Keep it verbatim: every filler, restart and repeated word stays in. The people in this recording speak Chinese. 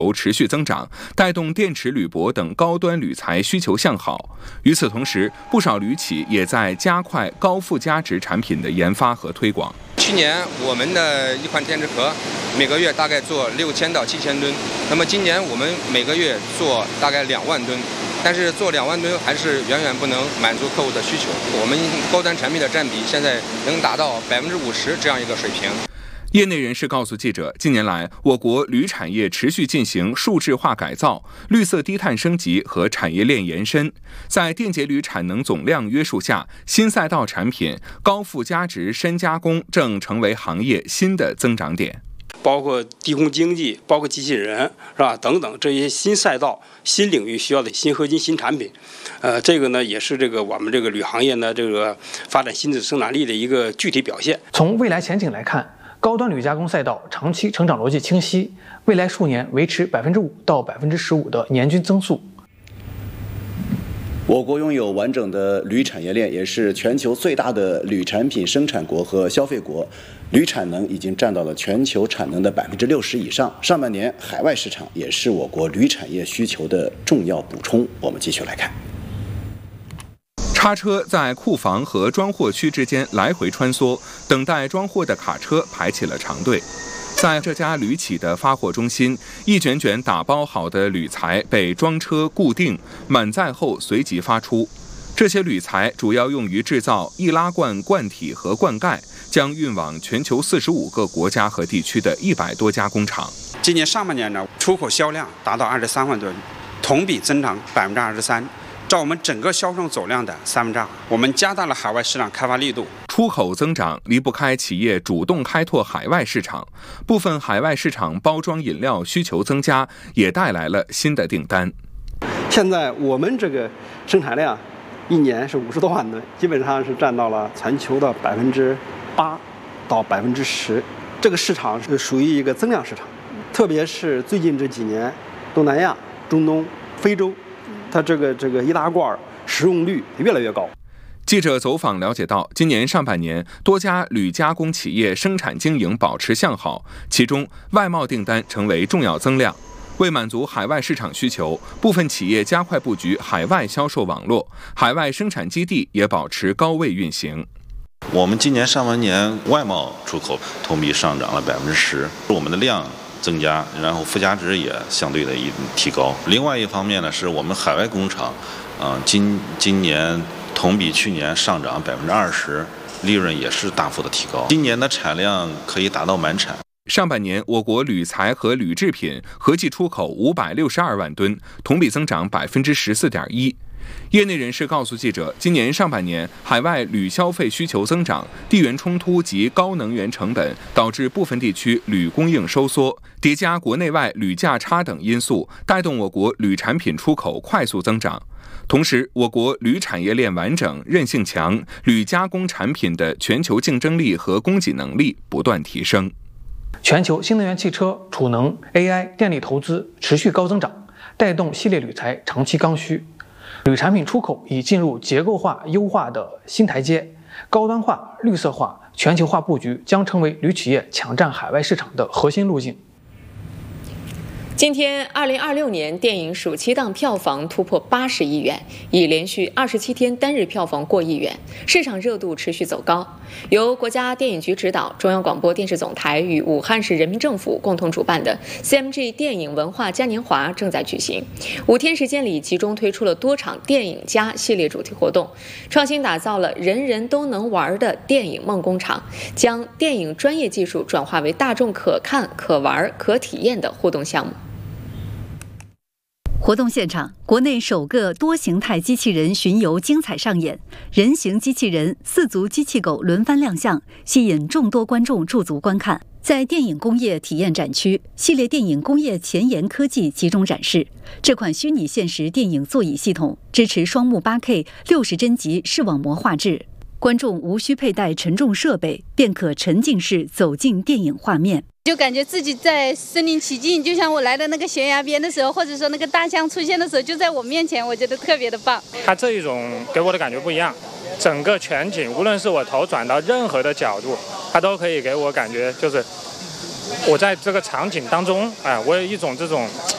持续增长，带动电池、铝箔等高端铝材需求向好。与此同时，不少铝企也在加快高附加值产品的研发和推广。 去年我们的一款电池壳每个月大概做六千到七千吨，那么今年我们每个月做大概两万吨，但是做两万吨还是远远不能满足客户的需求。我们高端产品的占比现在能达到百分之五十这样一个水平。 业内人士告诉记者，近年来，我国铝产业持续进行数字化改造、绿色低碳升级和产业链延伸。在电解铝产能总量约束下，新赛道产品、高附加值深加工正成为行业新的增长点。 包括低空经济，包括机器人，是吧？等等这些新赛道、新领域需要的新合金、新产品，呃，这个呢也是这个我们这个铝行业呢这个发展新的生产力的一个具体表现。 从未来前景来看，高端铝加工赛道长期成长逻辑清晰，未来数年维持百分之五到百分之十五的年均增速。 我国拥有完整的铝产业链，也是全球最大的铝产品生产国和消费国。铝产能已经占到了全球产能的百分之六十以上。上半年海外市场也是我国铝产业需求的重要补充。我们继续来看。 叉车在库房和装货区之间来回穿梭，等待装货的卡车排起了长队。在这家铝企的发货中心，一卷卷打包好的铝材被装车固定，满载后随即发出。这些铝材主要用于制造易拉罐罐体和罐盖，将运往全球四十五个国家和地区的一百多家工厂。 今年上半年呢，出口销量达到二十三万吨，同比增长百分之二十三。占我们整个销售总量的三分之二。我们加大了海外市场开发力度。 出口增长离不开企业主动开拓海外市场，部分海外市场包装饮料需求增加，也带来了新的订单。 现在我们这个生产量一年是五十多万吨，基本上是占到了全球的百分之八到百分之十。这个市场是属于一个增量市场，特别是最近这几年，东南亚、中东、非洲。它这个这个易拉罐使用率越来越高。 记者走访了解到，今年上半年多家铝加工企业生产经营保持向好，其中外贸订单成为重要增量。为满足海外市场需求，部分企业加快布局海外销售网络，海外生产基地也保持高位运行。 我们今年上半年外贸出口同比上涨了百分之十，我们的量增加，然后附加值也相对的一提高。另外一方面呢，是我们海外工厂，嗯、呃，今今年同比去年上涨百分之二十，利润也是大幅的提高。今年的产量可以达到满产。 上半年，我国铝材和铝制品合计出口五百六十二万吨，同比增长百分之十四点一。业内人士告诉记者，今年上半年海外铝消费需求增长，地缘冲突及高能源成本导致部分地区铝供应收缩，叠加国内外铝价差等因素，带动我国铝产品出口快速增长。同时，我国铝产业链完整、韧性强，铝加工产品的全球竞争力和供给能力不断提升。 全球新能源汽车、储能、A I、电力投资持续高增长，带动系列铝材长期刚需。铝产品出口已进入结构化优化的新台阶，高端化、绿色化、全球化布局将成为铝企业抢占海外市场的核心路径。 今天，二零二六年电影暑期档票房突破八十亿元，已连续二十七天单日票房过亿元，市场热度持续走高。由国家电影局指导，中央广播电视总台与武汉市人民政府共同主办的 C M G 电影文化嘉年华正在举行。五天时间里，集中推出了多场电影加系列主题活动，创新打造了人人都能玩的电影梦工厂，将电影专业技术转化为大众可看、可玩、可体验的互动项目。 活动现场，国内首个多形态机器人巡游精彩上演，人形机器人、四足机器狗轮番亮相，吸引众多观众驻足观看。在电影工业体验展区，系列电影工业前沿科技集中展示。这款虚拟现实电影座椅系统支持双目 八K 六十帧级视网膜画质，观众无需佩戴沉重设备，便可沉浸式走进电影画面。 就感觉自己在身临其境，就像我来到那个悬崖边的时候，或者说那个大象出现的时候，就在我面前，我觉得特别的棒。 它这一种给我的感觉不一样，整个全景，无论是我头转到任何的角度，它都可以给我感觉就是我在这个场景当中，哎，我有一种这种